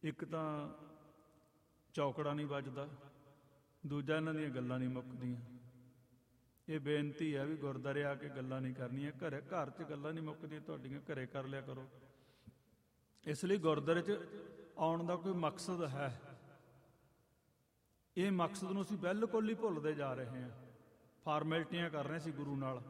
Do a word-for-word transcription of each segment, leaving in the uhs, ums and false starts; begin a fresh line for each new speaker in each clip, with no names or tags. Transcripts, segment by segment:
ਇੱਕ ਤਾਂ ਚੌਕੜਾ ਨਹੀਂ ਵੱਜਦਾ, ਦੂਜਾ ਇਹਨਾਂ ਦੀਆਂ ਗੱਲਾਂ ਨਹੀਂ ਮੁੱਕਦੀਆਂ। ਇਹ ਬੇਨਤੀ ਹੈ ਵੀ ਗੁਰਦੁਆਰੇ ਆ ਕੇ ਗੱਲਾਂ ਨਹੀਂ ਕਰਨੀਆਂ, ਘਰੇ ਘਰ 'ਚ ਗੱਲਾਂ ਨਹੀਂ ਮੁੱਕਦੀਆਂ ਤੁਹਾਡੀਆਂ, ਘਰੇ ਕਰ ਲਿਆ ਕਰੋ। ਇਸ ਲਈ ਗੁਰਦੁਆਰੇ 'ਚ ਆਉਣ ਦਾ ਕੋਈ ਮਕਸਦ ਹੈ, ਇਹ ਮਕਸਦ ਨੂੰ ਅਸੀਂ ਬਿਲਕੁਲ ਹੀ ਭੁੱਲਦੇ ਜਾ ਰਹੇ ਹਾਂ, ਫਾਰਮੈਲਿਟੀਆਂ ਕਰ ਰਹੇ ਸੀ ਗੁਰੂ ਨਾਲ।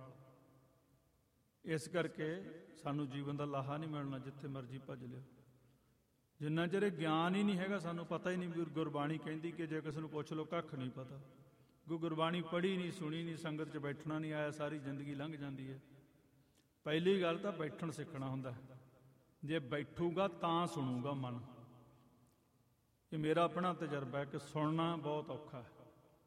ਇਸ ਕਰਕੇ ਸਾਨੂੰ ਜੀਵਨ ਦਾ ਲਾਹਾ ਨਹੀਂ ਮਿਲਣਾ ਜਿੱਥੇ ਮਰਜ਼ੀ ਭੱਜ ਲਿਓ। ਜਿੰਨਾ ਚਿਰ ਇਹ ਗਿਆਨ ਹੀ ਨਹੀਂ ਹੈਗਾ, ਸਾਨੂੰ ਪਤਾ ਹੀ ਨਹੀਂ ਵੀ ਗੁਰਬਾਣੀ ਕਹਿੰਦੀ ਕਿ ਜੇ ਕਿਸੇ ਨੂੰ ਪੁੱਛ ਲਓ ਕੱਖ ਨਹੀਂ ਪਤਾ। ਕੋਈ ਗੁਰਬਾਣੀ ਪੜ੍ਹੀ ਨਹੀਂ, ਸੁਣੀ ਨਹੀਂ, ਸੰਗਤ 'ਚ ਬੈਠਣਾ ਨਹੀਂ ਆਇਆ, ਸਾਰੀ ਜ਼ਿੰਦਗੀ ਲੰਘ ਜਾਂਦੀ ਹੈ। ਪਹਿਲੀ ਗੱਲ ਤਾਂ ਬੈਠਣ ਸਿੱਖਣਾ ਹੁੰਦਾ, ਜੇ ਬੈਠੂਗਾ ਤਾਂ ਸੁਣੂਗਾ ਮਨ। ਇਹ ਮੇਰਾ ਆਪਣਾ ਤਜਰਬਾ ਹੈ ਕਿ ਸੁਣਨਾ ਬਹੁਤ ਔਖਾ ਹੈ।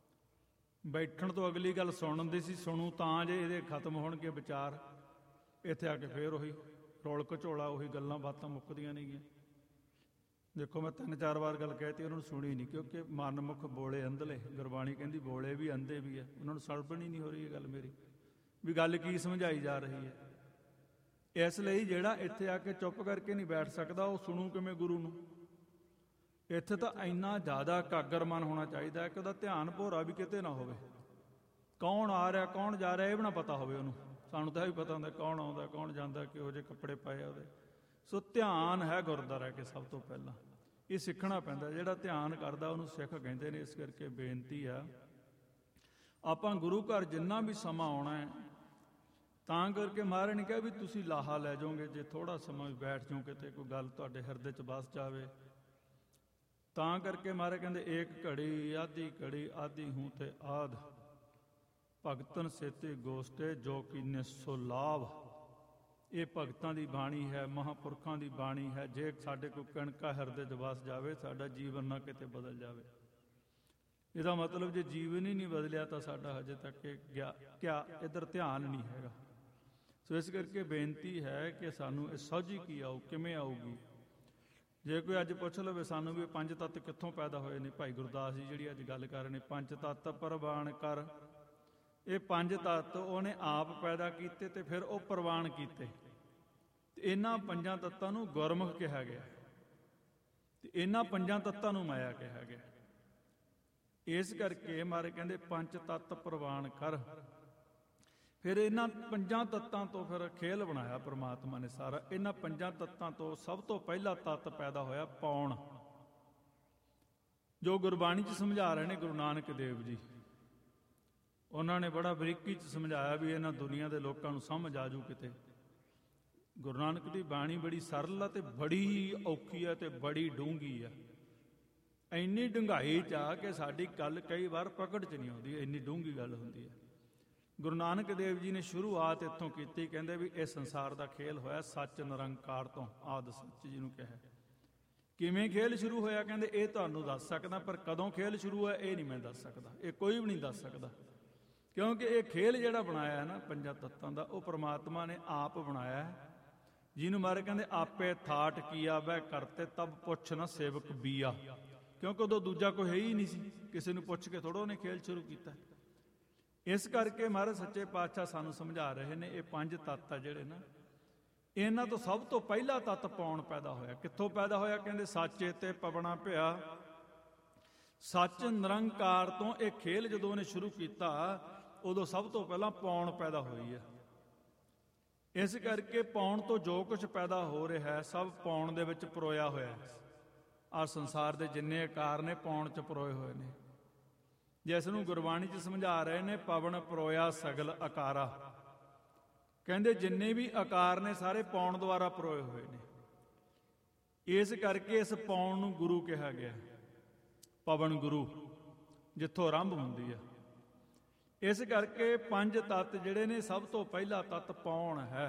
ਬੈਠਣ ਤੋਂ ਅਗਲੀ ਗੱਲ ਸੁਣਨ ਦੀ ਸੀ, ਸੁਣੂ ਤਾਂ ਜੇ ਇਹਦੇ ਖਤਮ ਹੋਣਗੇ ਵਿਚਾਰ। ਇੱਥੇ ਆ ਕੇ ਫੇਰ ਉਹੀ ਰੌਲ ਘਚੋਲਾ, ਉਹੀ ਗੱਲਾਂ ਬਾਤਾਂ ਮੁੱਕਦੀਆਂ ਨਹੀਂ ਗੀਆਂ। ਦੇਖੋ ਮੈਂ ਤਿੰਨ ਚਾਰ ਵਾਰ ਗੱਲ ਕਹਿਤੀ, ਉਹਨਾਂ ਨੂੰ ਸੁਣੀ ਨਹੀਂ, ਕਿਉਂਕਿ ਮਨਮੁਖ ਬੋਲੇ ਅੰਧਲੇ। ਗੁਰਬਾਣੀ ਕਹਿੰਦੀ ਬੋਲੇ ਵੀ ਅੰਧੇ ਵੀ ਹੈ, ਉਹਨਾਂ ਨੂੰ ਸਲਬਣ ਹੀ ਨਹੀਂ ਹੋ ਰਹੀ ਇਹ ਗੱਲ ਮੇਰੀ ਵੀ ਗੱਲ ਕੀ ਸਮਝਾਈ ਜਾ ਰਹੀ ਹੈ। ਇਸ ਲਈ ਜਿਹੜਾ ਇੱਥੇ ਆ ਕੇ ਚੁੱਪ ਕਰਕੇ ਨਹੀਂ ਬੈਠ ਸਕਦਾ, ਉਹ ਸੁਣੂ ਕਿਵੇਂ ਗੁਰੂ ਨੂੰ? ਇੱਥੇ ਤਾਂ ਇੰਨਾ ਜ਼ਿਆਦਾ ਇਕਾਗਰ ਮਨ ਹੋਣਾ ਚਾਹੀਦਾ ਹੈ ਕਿ ਉਹਦਾ ਧਿਆਨ ਭੋਰਾ ਵੀ ਕਿਤੇ ਨਾ ਹੋਵੇ। ਕੌਣ ਆ ਰਿਹਾ, ਕੌਣ ਜਾ ਰਿਹਾ, ਇਹ ਵੀ ਨਾ ਪਤਾ ਹੋਵੇ ਉਹਨੂੰ। ਸਾਨੂੰ ਤਾਂ ਇਹ ਵੀ ਪਤਾ ਹੁੰਦਾ ਕੌਣ ਆਉਂਦਾ, ਕੌਣ ਜਾਂਦਾ, ਕਿਹੋ ਜਿਹੇ ਕੱਪੜੇ ਪਾਏ ਆ ਉਹਦੇ। ਸੋ ਧਿਆਨ ਹੈ ਗੁਰਦੁਆਰਾ ਕਿ ਸਭ ਤੋਂ ਪਹਿਲਾਂ ਇਹ ਸਿੱਖਣਾ ਪੈਂਦਾ। ਜਿਹੜਾ ਧਿਆਨ ਕਰਦਾ ਉਹਨੂੰ ਸਿੱਖ ਕਹਿੰਦੇ ਨੇ। ਇਸ ਕਰਕੇ ਬੇਨਤੀ ਆ, ਆਪਾਂ ਗੁਰੂ ਘਰ ਜਿੰਨਾ ਵੀ ਸਮਾਂ ਆਉਣਾ ਹੈ, ਤਾਂ ਕਰਕੇ ਮਹਾਰਾਜ ਨੇ ਕਿਹਾ ਵੀ ਤੁਸੀਂ ਲਾਹਾ ਲੈ ਜਾਓਗੇ ਜੇ ਥੋੜ੍ਹਾ ਸਮਾਂ ਵੀ ਬੈਠ ਜਾਓ, ਕਿਤੇ ਕੋਈ ਗੱਲ ਤੁਹਾਡੇ ਹਿਰਦੇ 'ਚ ਵਸ ਜਾਵੇ। ਤਾਂ ਕਰਕੇ ਮਹਾਰਾਜ ਕਹਿੰਦੇ ਏਕ ਘੜੀ ਆਧੀ ਘੜੀ ਆਧੀ ਹੂੰ ਤੇ ਆਧ ਭਗਤਨ ਸੇਤੇ ਗੋਸ਼ਟੇ ਜੋ ਕੀਨੇ ਸੋ ਲਾਭ। ਇਹ ਭਗਤਾਂ ਦੀ ਬਾਣੀ ਹੈ, ਮਹਾਂਪੁਰਖਾਂ ਦੀ ਬਾਣੀ ਹੈ। ਜੇ ਸਾਡੇ ਕੋਈ ਕਣਕਾ ਹਿਰਦੇ 'ਚ ਵਸ ਜਾਵੇ, ਸਾਡਾ ਜੀਵਨ ਨਾ ਕਿਤੇ ਬਦਲ ਜਾਵੇ। ਇਹਦਾ ਮਤਲਬ ਜੇ ਜੀਵਨ ਹੀ ਨਹੀਂ ਬਦਲਿਆ ਤਾਂ ਸਾਡਾ ਹਜੇ ਤੱਕ ਗਿਆ ਕਿਆ ਇੱਧਰ ਧਿਆਨ ਨਹੀਂ ਹੈਗਾ। ਸੋ ਇਸ ਕਰਕੇ ਬੇਨਤੀ ਹੈ ਕਿ ਸਾਨੂੰ ਇਹ ਸੋਝੀ ਕੀ ਆਊ, ਕਿਵੇਂ ਆਊਗੀ? ਜੇ ਕੋਈ ਅੱਜ ਪੁੱਛ ਲਵੇ ਸਾਨੂੰ ਵੀ ਪੰਜ ਤੱਤ ਕਿੱਥੋਂ ਪੈਦਾ ਹੋਏ ਨੇ, ਭਾਈ ਗੁਰਦਾਸ ਜੀ ਜਿਹੜੀ ਅੱਜ ਗੱਲ ਕਰ ਰਹੇ ਨੇ, ਪੰਜ ਤੱਤ ਪ੍ਰਵਾਨ ਕਰ। ਇਹ ਪੰਜ ਤੱਤ ਉਹਨੇ ਆਪ ਪੈਦਾ ਕੀਤੇ ਤੇ ਫਿਰ ਉਹ ਪ੍ਰਵਾਨ ਕੀਤੇ। ਤੇ ਇਹਨਾਂ ਪੰਜਾਂ ਤੱਤਾਂ ਨੂੰ ਗੁਰਮੁਖ ਕਿਹਾ ਗਿਆ ਤੇ ਇਹਨਾਂ ਪੰਜਾਂ ਤੱਤਾਂ ਨੂੰ ਮਾਇਆ ਕਿਹਾ ਗਿਆ। ਇਸ ਕਰਕੇ ਮਾਰੇ ਕਹਿੰਦੇ ਪੰਜ ਤੱਤ ਪ੍ਰਵਾਨ ਕਰ। ਫਿਰ ਇਹਨਾਂ ਪੰਜਾਂ ਤੱਤਾਂ ਤੋਂ ਫਿਰ ਖੇਲ ਬਣਾਇਆ ਪ੍ਰਮਾਤਮਾ ਨੇ ਸਾਰਾ। ਇਹਨਾਂ ਪੰਜਾਂ ਤੱਤਾਂ ਤੋਂ ਸਭ ਤੋਂ ਪਹਿਲਾ ਤੱਤ ਪੈਦਾ ਹੋਇਆ ਪੌਣ, ਜੋ ਗੁਰਬਾਣੀ 'ਚ ਸਮਝਾ ਰਹੇ ਨੇ ਗੁਰੂ ਨਾਨਕ ਦੇਵ ਜੀ। ਉਹਨਾਂ ਨੇ ਬੜਾ ਬਰੀਕੀ 'ਚ ਸਮਝਾਇਆ ਵੀ ਇਹਨਾਂ ਦੁਨੀਆ ਦੇ ਲੋਕਾਂ ਨੂੰ ਸਮਝ ਆ ਜੂ ਕਿਤੇ। ਗੁਰੂ ਨਾਨਕ ਦੀ ਬਾਣੀ ਬੜੀ ਸਰਲ ਆ ਤੇ ਬੜੀ ਔਖੀ ਆ ਤੇ ਬੜੀ ਡੂੰਘੀ ਆ। ਇੰਨੀ ਡੂੰਘਾਈ 'ਚ ਆ ਕਿ ਸਾਡੀ ਗੱਲ ਕਈ ਵਾਰ ਪਕੜ 'ਚ ਨਹੀਂ ਆਉਂਦੀ, ਇੰਨੀ ਡੂੰਘੀ ਗੱਲ ਹੁੰਦੀ ਹੈ। ਗੁਰੂ ਨਾਨਕ ਦੇਵ ਜੀ ਨੇ ਸ਼ੁਰੂਆਤ ਇੱਥੋਂ ਕੀਤੀ। ਕਹਿੰਦੇ ਵੀ ਇਹ ਸੰਸਾਰ ਦਾ ਖੇਲ ਹੋਇਆ ਸੱਚ ਨਿਰੰਕਾਰ ਤੋਂ, ਆਦਿ ਸੱਚ ਜਿਹਨੂੰ ਕਿਹਾ। ਕਿਵੇਂ ਖੇਲ ਸ਼ੁਰੂ ਹੋਇਆ? ਕਹਿੰਦੇ ਇਹ ਤੁਹਾਨੂੰ ਦੱਸ ਸਕਦਾ, ਪਰ ਕਦੋਂ ਖੇਲ ਸ਼ੁਰੂ ਹੋਇਆ ਇਹ ਨਹੀਂ ਮੈਂ ਦੱਸ ਸਕਦਾ, ਇਹ ਕੋਈ ਵੀ ਨਹੀਂ ਦੱਸ ਸਕਦਾ। ਕਿਉਂਕਿ ਇਹ ਖੇਲ ਜਿਹੜਾ ਬਣਾਇਆ ਹੈ ਨਾ ਪੰਜਾਂ ਤੱਤਾਂ ਦਾ, ਉਹ ਪ੍ਰਮਾਤਮਾ ਨੇ ਆਪ ਬਣਾਇਆ ਹੈ। ਜਿਹਨੂੰ ਮਾਰੇ ਕਹਿੰਦੇ ਆਪੇ ਥਾਟ ਕੀਆ ਵੈ ਕਰਤੇ ਤਬ ਪੁੱਛ ਨਾ ਸੇਵਕ ਬੀਆ। ਕਿਉਂਕਿ ਉਦੋਂ ਦੂਜਾ ਕੋਈ ਹੈ ਹੀ ਨਹੀਂ ਸੀ, ਕਿਸੇ ਨੂੰ ਪੁੱਛ ਕੇ ਥੋੜ੍ਹਾ ਉਹਨੇ ਖੇਲ ਸ਼ੁਰੂ ਕੀਤਾ। ਇਸ ਕਰਕੇ ਮਹਾਰਾਜ ਸੱਚੇ ਪਾਤਸ਼ਾਹ ਸਾਨੂੰ ਸਮਝਾ ਰਹੇ ਨੇ ਇਹ ਪੰਜ ਤੱਤ ਆ ਜਿਹੜੇ ਨਾ, ਇਹਨਾਂ ਤੋਂ ਸਭ ਤੋਂ ਪਹਿਲਾ ਤੱਤ ਪੌਣ ਪੈਦਾ ਹੋਇਆ। ਕਿੱਥੋਂ ਪੈਦਾ ਹੋਇਆ? ਕਹਿੰਦੇ ਸਾਚੇ ਤੇ ਪਵਣਾ ਭਿਆ। ਸੱਚ ਨਿਰੰਕਾਰ ਤੋਂ ਇਹ ਖੇਲ ਜਦੋਂ ਉਹਨੇ ਸ਼ੁਰੂ ਕੀਤਾ, ਉਦੋਂ ਸਭ ਤੋਂ ਪਹਿਲਾਂ ਪੌਣ ਪੈਦਾ ਹੋਈ ਹੈ। ਇਸ ਕਰਕੇ ਪੌਣ ਤੋਂ ਜੋ ਕੁਝ ਪੈਦਾ ਹੋ ਰਿਹਾ ਹੈ ਸਭ ਪੌਣ ਦੇ ਵਿੱਚ ਪਰੋਇਆ ਹੋਇਆ ਹੈ। ਆਹ ਸੰਸਾਰ ਦੇ ਜਿੰਨੇ ਆਕਾਰ ਨੇ ਪੌਣ 'ਚ ਪਰੋਏ ਹੋਏ ਨੇ। ਜਿਸ ਨੂੰ ਗੁਰਬਾਣੀ 'ਚ ਸਮਝਾ ਰਹੇ ਨੇ ਪਵਨ ਪਰੋਇਆ ਸਗਲ ਆਕਾਰਾ। ਕਹਿੰਦੇ ਜਿੰਨੇ ਵੀ ਆਕਾਰ ਨੇ ਸਾਰੇ ਪੌਣ ਦੁਆਰਾ ਪਰੋਏ ਹੋਏ ਨੇ। ਇਸ ਕਰਕੇ ਇਸ ਪੌਣ ਨੂੰ ਗੁਰੂ ਕਿਹਾ ਗਿਆ, ਪਵਨ ਗੁਰੂ, ਜਿੱਥੋਂ ਆਰੰਭ ਹੁੰਦੀ ਆ। ਇਸ ਕਰਕੇ ਪੰਜ ਤੱਤ ਜਿਹੜੇ ਨੇ, ਸਭ ਤੋਂ ਪਹਿਲਾ ਤੱਤ ਪੌਣ ਹੈ।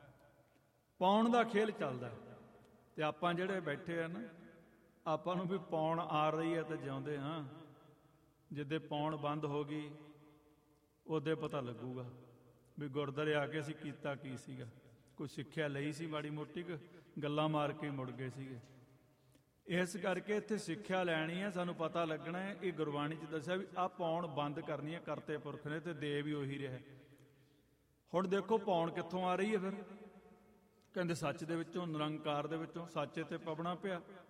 ਪੌਣ ਦਾ ਖੇਲ ਚੱਲਦਾ ਤੇ ਆਪਾਂ ਜਿਹੜੇ ਬੈਠੇ ਆ ਨਾ, ਆਪਾਂ ਨੂੰ ਵੀ ਪੌਣ ਆ ਰਹੀ ਹੈ ਤੇ ਜਿਉਂਦੇ ਹਾਂ। ਜਿੱਦੇ ਪੌਣ ਬੰਦ ਹੋ ਗਈ ਉਹਦੇ ਪਤਾ ਲੱਗੂਗਾ ਵੀ ਗੁਰਦੁਆਰੇ ਆ ਕੇ ਅਸੀਂ ਕੀਤਾ ਕੀ ਸੀਗਾ। ਕੋਈ ਸਿੱਖਿਆ ਲਈ ਸੀ ਮਾੜੀ ਮੋਟੀ, ਗੱਲਾਂ ਮਾਰ ਕੇ ਮੁੜ ਗਏ ਸੀਗੇ। ਇਸ ਕਰਕੇ ਇੱਥੇ ਸਿੱਖਿਆ ਲੈਣੀ ਹੈ, ਸਾਨੂੰ ਪਤਾ ਲੱਗਣਾ ਹੈ। ਇਹ ਗੁਰਬਾਣੀ 'ਚ ਦੱਸਿਆ ਵੀ ਆਹ ਪੌਣ ਬੰਦ ਕਰਨੀ ਹੈ ਕਰਤੇ ਪੁਰਖ ਨੇ, ਤੇ ਦੇ ਵੀ ਉਹੀ ਰਿਹਾ। ਹੁਣ ਦੇਖੋ ਪੌਣ ਕਿੱਥੋਂ ਆ ਰਹੀ ਹੈ? ਫਿਰ ਕਹਿੰਦੇ ਸੱਚ ਦੇ ਵਿੱਚੋਂ, ਨਿਰੰਕਾਰ ਦੇ ਵਿੱਚੋਂ। ਸਾਚੇ ਤੇ ਪਵਣਾ ਪਿਆ।